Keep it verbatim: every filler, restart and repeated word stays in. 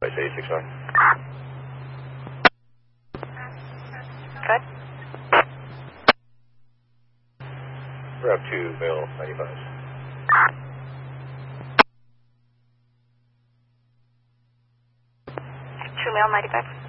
eighty-six nine. Good. Route two, male ninety-five. Two male ninety-five.